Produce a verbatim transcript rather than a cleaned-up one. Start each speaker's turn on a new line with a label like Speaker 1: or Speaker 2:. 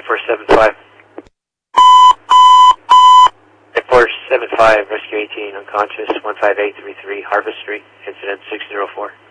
Speaker 1: four seven five. eight four seven five, Rescue eighteen, unconscious, one five eight three three, Harvest Street, incident six zero four.